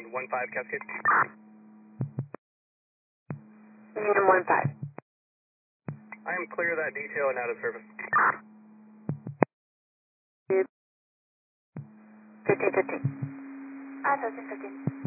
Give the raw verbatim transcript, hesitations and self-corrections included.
one five Cascade. Union one five. I am clear of that detail and out of service. fifteen fifteen. Ah, thirteen fifteen.